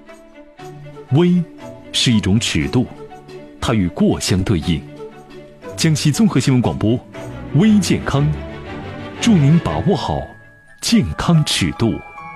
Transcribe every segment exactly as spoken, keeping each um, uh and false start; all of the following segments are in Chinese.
微是一种尺度，它与过相对应。江西综合新闻广播，微健康，祝您把握好健康尺度。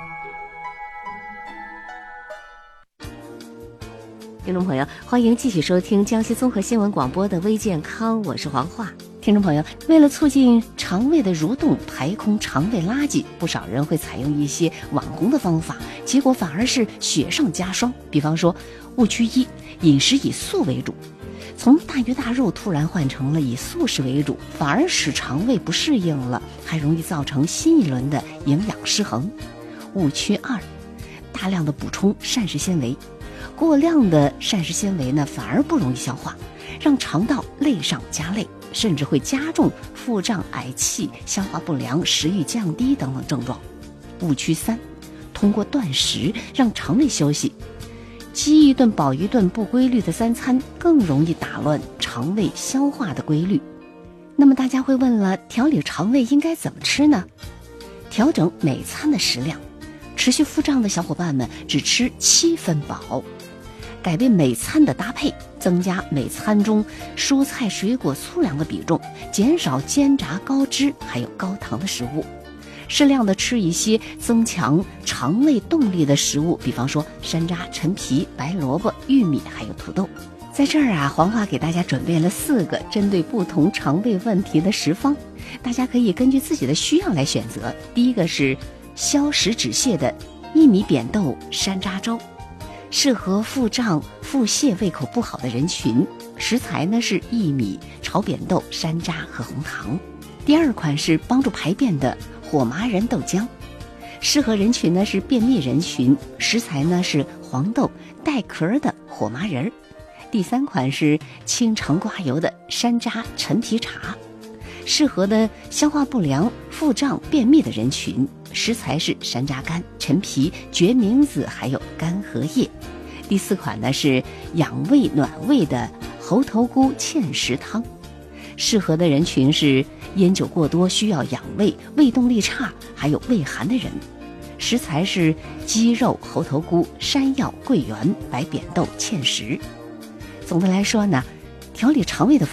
听众朋友，欢迎继续收听江西综合新闻广播的微健康，我是黄化。听众朋友，为了促进肠胃的蠕动，排空肠胃垃圾，不少人会采用一些网红的方法，结果反而是雪上加霜。比方说，误区一，饮食以素为主，从大鱼大肉突然换成了以素食为主，反而使肠胃不适应了，还容易造成新一轮的营养失衡。误区二，大量的补充膳食纤维，过量的膳食纤维呢，反而不容易消化，让肠道累上加累，甚至会加重腹胀、嗳气、消化不良、食欲降低等等症状。误区三，通过断食让肠胃休息，饥一顿饱一顿不规律的三餐，更容易打乱肠胃消化的规律。那么大家会问了，调理肠胃应该怎么吃呢？调整每餐的食量，持续腹胀的小伙伴们只吃七分饱，改变每餐的搭配，增加每餐中蔬菜水果粗粮的比重，减少煎炸高脂还有高糖的食物，适量的吃一些增强肠胃动力的食物，比方说山楂、陈皮、白萝卜、玉米还有土豆。在这儿啊，黄花给大家准备了四个针对不同肠胃问题的食方，大家可以根据自己的需要来选择。第一个是消食止泻的薏米扁豆山楂粥，适合腹胀、腹泻、胃口不好的人群。食材呢是薏米、炒扁豆、山楂和红糖。第二款是帮助排便的火麻仁豆浆，适合人群呢是便秘人群，食材呢是黄豆、带壳的火麻仁。第三款是清肠刮油的山楂陈皮茶，适合的消化不良、腹胀、便秘的人群，食材是山楂干、陈皮、决明子还有干荷叶。第四款呢是养胃暖胃的猴头菇芡实汤，适合的人群是烟酒过多需要养胃、胃动力差还有胃寒的人，食材是鸡肉、猴头菇、山药、桂圆、白扁豆、芡实。总的来说呢，调理肠胃的